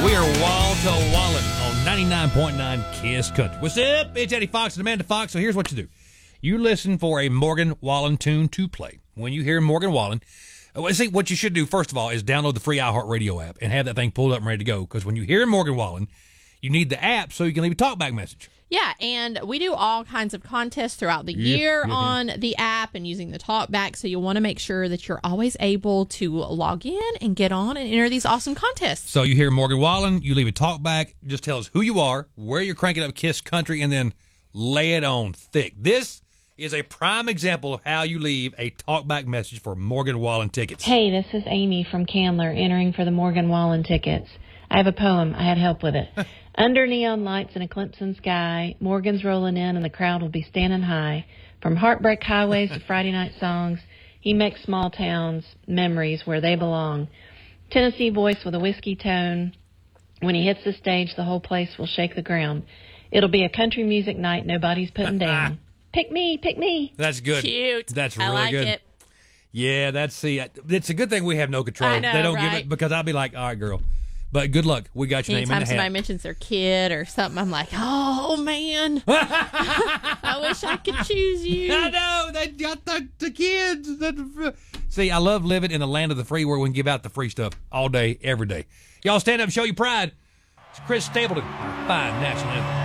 We are wall to wallin' on 99.9 Kiss Country. What's up? It's Eddie Fox and Amanda Fox. So here's what you do. You listen for a Morgan Wallen tune to play. When you hear Morgan Wallen, see, what you should do, first of all, is download the free iHeartRadio app and have that thing pulled up and ready to go. Because when you hear Morgan Wallen, you need the app so you can leave a talkback message. Yeah, and we do all kinds of contests throughout the year on the app and using the talkback, so you'll want to make sure that you're always able to log in and get on and enter these awesome contests. So you hear Morgan Wallen, you leave a talkback, just tell us who you are, where you're cranking up Kiss Country, and then lay it on thick. This is a prime example of how you leave a talkback message for Morgan Wallen tickets. Hey, this is Amy from Candler entering for the Morgan Wallen tickets. I have a poem. I had help with it. Under neon lights in a Clemson sky, Morgan's rolling in and the crowd will be standing high. From heartbreak highways to Friday night songs, he makes small towns memories where they belong. Tennessee voice with a whiskey tone. When he hits the stage, the whole place will shake the ground. It'll be a country music night nobody's putting down. Pick me, pick me. That's good. Cute. That's really I like good. it. Yeah, it's a good thing we have no control. I know, they don't right? give it, because I'll be like, all right, girl. But good luck. We got your name in Anytime the somebody hat. mentions their kid or something, I'm like, oh, man. I wish I could choose you. I know. They got the kids. See, I love living in the land of the free where we can give out the free stuff all day, every day. Y'all stand up and show your pride. It's Chris Stapleton, our fine national anthem.